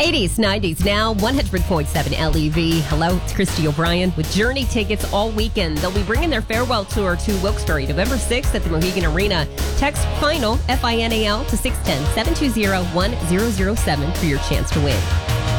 80s, 90s now, 100.7 LEV. Hello, it's Christy O'Brien with Journey tickets all weekend. They'll be bringing their farewell tour to Wilkes-Barre, November 6th at the Mohegan Arena. Text FINAL, FINAL, to 610-720-1007 for your chance to win.